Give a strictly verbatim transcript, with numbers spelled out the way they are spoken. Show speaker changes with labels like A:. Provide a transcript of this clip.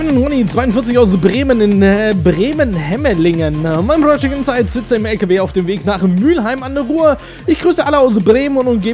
A: Ronny zweiundvierzig aus Bremen in äh, Bremen-Hemmelingen. Mein Project Insight sitzt im L K W auf dem Weg nach Mülheim an der Ruhr. Ich grüße alle aus Bremen und umgebe